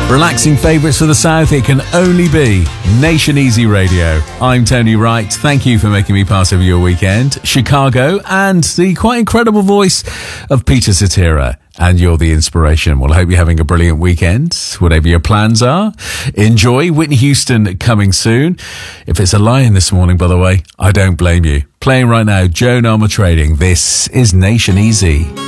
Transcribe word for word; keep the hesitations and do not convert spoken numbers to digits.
Relaxing favourites for the South, it can only be Nation Easy Radio. I'm Tony Wright. Thank you for making me part of your weekend. Chicago and the quite incredible voice of Peter Cetera. And you're the inspiration. Well, I hope you're having a brilliant weekend, whatever your plans are. Enjoy. Whitney Houston coming soon. If it's a lion this morning, by the way, I don't blame you. Playing right now, Joan Armatrading. This is Nation Easy.